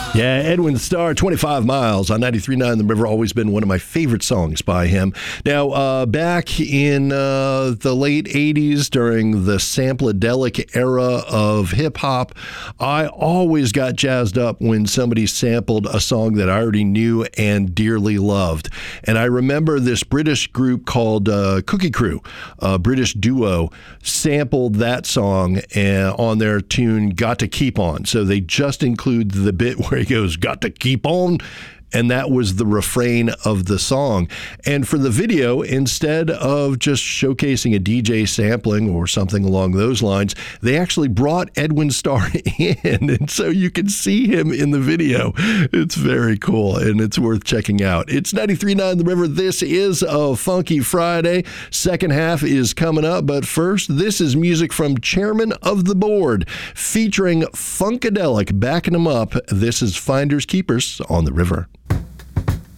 Yeah, Edwin Starr, 25 Miles on 93.9 The River, always been one of my favorite songs by him. Now, back in the late 80s, during the sampledelic era of hip-hop, I always got jazzed up when somebody sampled a song that I already knew and dearly loved. And I remember this British group called Cookie Crew, a British duo, sampled that song on their tune Got to Keep On. So they just include the bit where he goes, got to keep on. And that was the refrain of the song. And for the video, instead of just showcasing a DJ sampling or something along those lines, they actually brought Edwin Starr in. And so you can see him in the video. It's very cool, and it's worth checking out. It's 93.9 The River. This is a Funky Friday. Second half is coming up. But first, this is music from Chairman of the Board, featuring Funkadelic backing him up. This is Finders Keepers on the River.